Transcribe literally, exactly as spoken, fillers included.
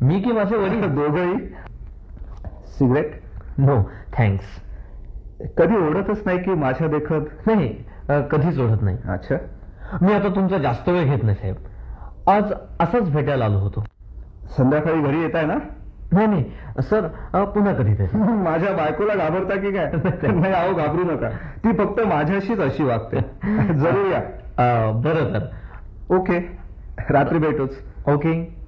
मी की माझे वडील? दोघंही. सिगरेट? No thanks. कधी ओढतच नाही की माझ्या देखत? नाही, कधीच ओढत नाही. अच्छा. मी आता तुमचा जास्त वेळ घेत नाही साहेब. आज असंच भेटायला आलो होतो. संध्याकाळी घरी येत आहे ना? नाही नाही सर, पुन्हा कधीतरी. माझ्या बायकोला घाबरता की काय? नाही अहो, घाबरू नका. ती फक्त माझ्याशीच अशी वागते. जरूर या. बरं सर. ओके, रात्री भेटूच. ओके.